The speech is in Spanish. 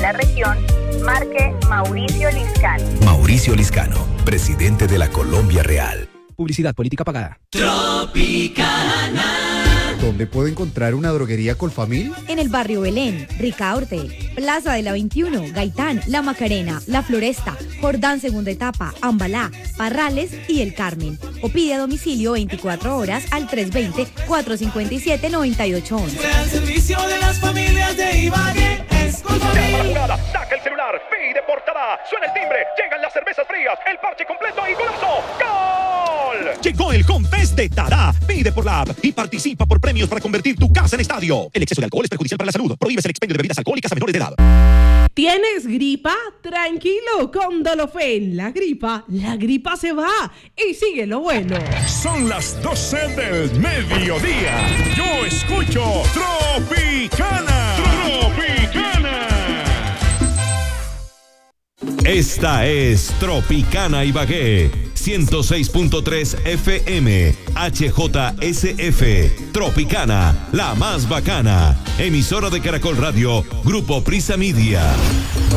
la región, marque Mauricio Liscano. Mauricio Liscano, presidente de la Colombia Real. Publicidad política pagada. Tropicana. ¿Dónde puedo encontrar una droguería Colfamil? En el barrio Belén, Ricaurte, Plaza de la 21, Gaitán, La Macarena, La Floresta, Jordán segunda etapa, Ambalá, Parrales y El Carmen. O pide a domicilio 24 horas al 320-457-9811. Al servicio de las familias de Ibagué es Colfamil. Saca el celular, pide portada, suena el timbre, llegan las cervezas frías, el parche completo y golazo. ¡Gol! Llegó el Confest de Tadá. Pide por la app y participa por premios para convertir tu casa en estadio. El exceso de alcohol es perjudicial para la salud. Prohíbes el expendio de bebidas alcohólicas a menores de edad. ¿Tienes gripa? Tranquilo, con Dolofen. La gripa se va. Y sigue lo bueno. Son las 12 del mediodía. Yo escucho Tropicana. Tropicana. Esta es Tropicana Ibagué, 106.3 FM, HJSF, Tropicana, la más bacana, emisora de Caracol Radio, Grupo Prisa Media.